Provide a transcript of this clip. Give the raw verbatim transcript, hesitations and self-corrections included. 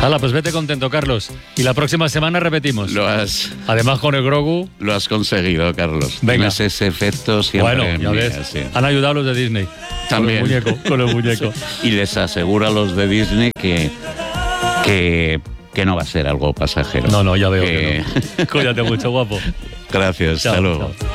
Hala, pues vete contento, Carlos. Y la próxima semana repetimos. Lo has... Además, con el Grogu... Lo has conseguido, Carlos. Venga. Tienes ese efecto siempre. Bueno, ya ves. Sí. Han ayudado los de Disney. También. Con el muñeco. Con el muñeco. Y les aseguro a los de Disney que... que que no va a ser algo pasajero. No, no, ya veo que, que no. Cuídate mucho, guapo. Gracias, Chao, hasta luego. chao.